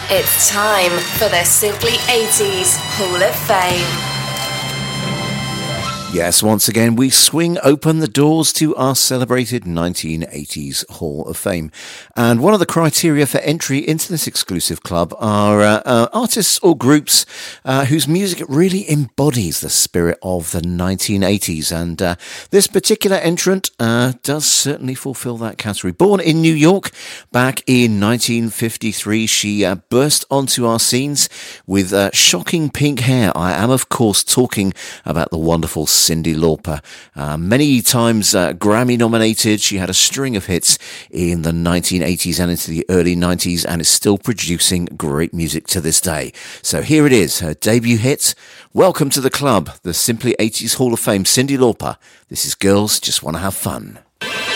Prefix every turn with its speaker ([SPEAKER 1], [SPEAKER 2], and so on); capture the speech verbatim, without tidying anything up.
[SPEAKER 1] It's time for the Simply eighties Hall of Fame.
[SPEAKER 2] Yes, once again, we swing open the doors to our celebrated nineteen eighties Hall of Fame. And one of the criteria for entry into this exclusive club are uh, uh, artists or groups uh, whose music really embodies the spirit of the nineteen eighties. And uh, this particular entrant uh, does certainly fulfill that category. Born in New York back in nineteen fifty-three, she uh, burst onto our scenes with uh, shocking pink hair. I am, of course, talking about the wonderful Cyndi Lauper. Uh, many times uh, Grammy nominated, she had a string of hits in the nineteen eighties and into the early nineties and is still producing great music to this day. So here it is, her debut hit. Welcome to the club, the Simply eighties Hall of Fame, Cyndi Lauper. This is Girls Just Want to Have Fun.